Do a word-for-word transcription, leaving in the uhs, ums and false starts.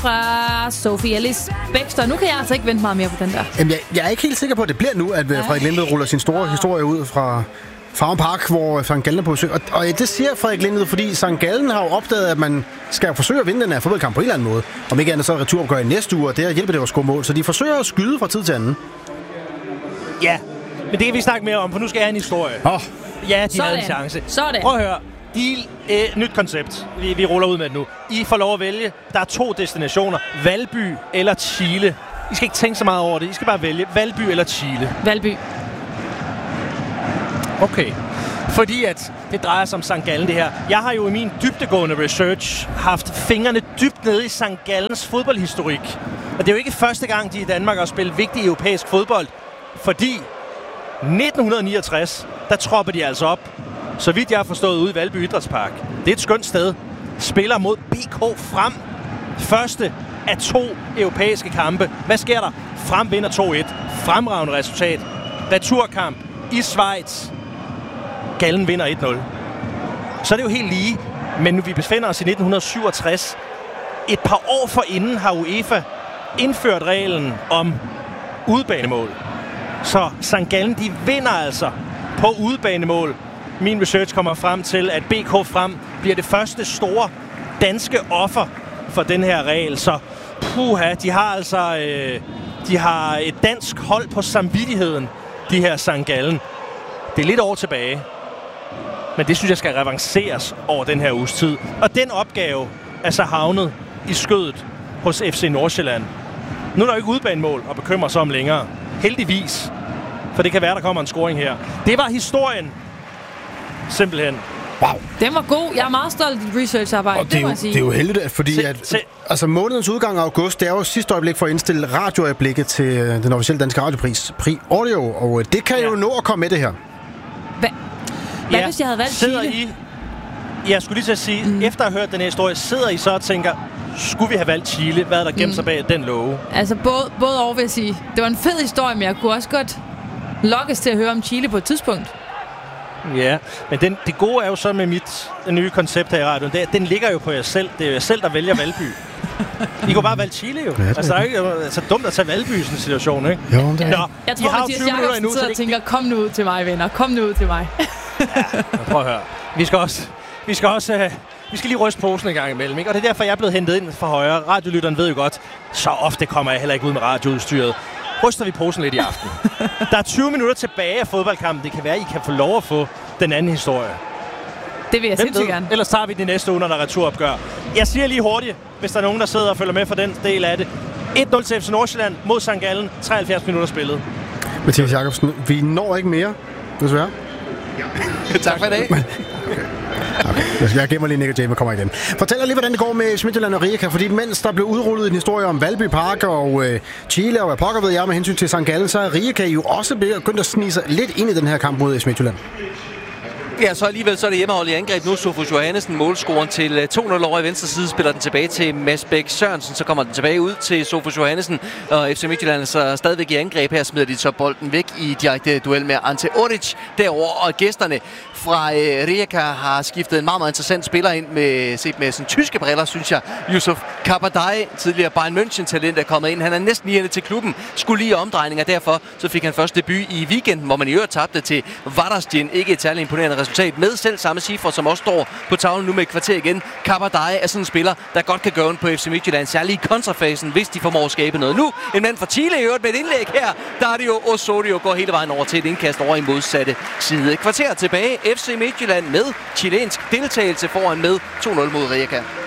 fra Sofie Ellis Bækster. Nu kan jeg altså ikke vente meget mere på den der. Jamen, jeg, jeg er ikke helt sikker på, at det bliver nu, at Ej. Frederik Lindved ruller sin store historie ud fra Farum Park, hvor Sankt Gallen er på besøg. Og, og det siger Frederik Lindved, fordi Sankt Gallen har jo opdaget, at man skal forsøge at vinde den her fodboldkamp på en eller anden måde. Om ikke andet så er returopgør i næste uge, og det hjælper det at score mål. Så de forsøger at skyde fra tid til anden. Ja, men det kan vi snakke mere om, for nu skal jeg have en historie. Åh. Oh. Ja, de Sådan. havde en chance. Sådan. Prøv at høre. I øh, nyt koncept. Vi, vi ruller ud med det nu. I får lov at vælge. Der er to destinationer. Valby eller Chile. I skal ikke tænke så meget over det. I skal bare vælge Valby eller Chile. Valby. Okay. Fordi at det drejer sig om Sankt Gallen, det her. Jeg har jo i min dybdegående research haft fingrene dybt nede i Sankt Gallens fodboldhistorik. Og det er jo ikke første gang, de i Danmark har spillet vigtig europæisk fodbold. Fordi nitten niogtres, der tropper de altså op, så vidt jeg har forstået, ude i Valby Idrætspark. Det er et skønt sted. Spiller mod B K Frem. Første af to europæiske kampe. Hvad sker der? Frem vinder to et. Fremragende resultat. Returkamp i Schweiz. Gallen vinder et nul. Så er det jo helt lige. Men nu vi befinder os i nitten syvogtres. Et par år forinden har UEFA indført reglen om udebanemål. Så Sankt Gallen, de vinder altså på udebanemål. Min research kommer frem til, at B K Frem bliver det første store danske offer for den her regel. Så puha, de har altså øh, de har et dansk hold på samvittigheden, de her Sankt Gallen. Det er lidt år tilbage, men det synes jeg skal revanceres over den her uges tid. Og den opgave er så havnet i skødet hos F C Nordsjælland. Nu er der jo ikke udebanemål at bekymre sig om længere. Heldigvis. For det kan være, der kommer en scoring her. Det var historien. Simpelthen. Wow. Den var god. Jeg er meget stolt af dit researcharbejde. Og det, det, må jeg sige. Det er jo heldigt, fordi se, at, se. altså månedens udgang af august, det er jo sidste øjeblik for at indstille radioøjeblikket til den officielle danske radiopris, Prix Audio, og det kan ja. jo nå at komme med det her. Hva? Hvad ja. hvis jeg havde valgt sidder Chile? I, jeg skulle lige til at sige, mm. efter at have hørt den her historie, sidder I så og tænker, skulle vi have valgt Chile? Hvad er der gemt mm. sig bag den love? Altså både, både over vil jeg sige, det var en fed historie, men jeg kunne også godt lokkes til at høre om Chile på et tidspunkt. Ja, men den, det gode er jo så med mit nye koncept her i radioen, det er, den ligger jo på jer selv. Det er jo jer selv, der vælger Valby. I kunne bare valge Chile jo. Ja, altså, det er ikke altså, dumt at tage Valby i sådan en situation, ikke? Jo, det er. Nå, jeg tror, Mathias Jakobsen sidder og tænker, kom nu ud til mig, venner. Kom nu ud til mig. Ja, prøv at høre. Vi skal også... Vi skal også... Uh, vi skal lige ryste posen en gang imellem, ikke? Og det er derfor, jeg er blevet hentet ind fra højre. Radiolytteren ved jo godt, så ofte kommer jeg heller ikke ud med radioudstyret. Ryster vi posen lidt i aften. Der er tyve minutter tilbage af fodboldkampen. Det kan være, I kan få lov at få den anden historie. Det vil jeg sindssygt gerne. Ellers tager vi det næste uge, når der er returopgør. Jeg siger lige hurtigt, hvis der er nogen, der sidder og følger med for den del af det. et nul til F C Nordsjælland mod Sankt Gallen. treoghalvfjerds minutter spillet. Mathias Jakobsen, vi når ikke mere, desværre. Tak for i dag. Okay. Jeg gemmer lige Nick og Jamie kommer igen. Fortæl lige, hvordan det går med Midtjylland og Rijeka, fordi mens der blev udrullet en historie om Valby Park og øh, Chile og hvad pokker ved jeg med hensyn til Sankt Gallen, så er Rijeka jo også begyndt at snige sig lidt ind i den her kamp mod Midtjylland. Ja, så alligevel så er det hjemmehold i angreb nu. Sofus Johannesen, målscoren til to nul over i venstre side, spiller den tilbage til Mads Bæk Sørensen. Så kommer den tilbage ud til Sofus Johannesen, og F C Midtjylland så stadigvæk i angreb. Her smider de så bolden væk i direkte duel med Ante Oric derover, og gæsterne fra øh, Rijeka har skiftet en meget, meget interessant spiller ind med, set med sådan tyske briller, synes jeg. Yusuf Kabadai, tidligere Bayern München-talent, er kommet ind. Han er næsten lige til klubben, skulle lige omdrejninger. Derfor så fik han først debut i weekenden, hvor man i øvrigt tabte til Vardasjin. Ikke et særligt imponerende resultat med selv samme cifre, som også står på tavlen nu med et kvarter igen. Kabadai er sådan en spiller, der godt kan gøre ondt på F C Midtjylland, særligt i kontrafasen, hvis de formår at skabe noget. Nu en mand fra Chile i øvrigt med et indlæg her. Der er det jo Osorio går hele vejen over til et indkast over i modsatte side. Et kvarter tilbage. F C Midtjylland med chilensk deltagelse foran med to nul mod Rijeka.